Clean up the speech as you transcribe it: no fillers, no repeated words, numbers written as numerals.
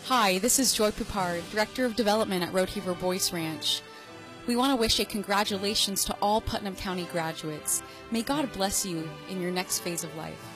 Hi, this is Joy Pupard, Director of Development at Rodeheaver Boys Ranch. We want to wish a congratulations to all Putnam County graduates. May God bless you in your next phase of life.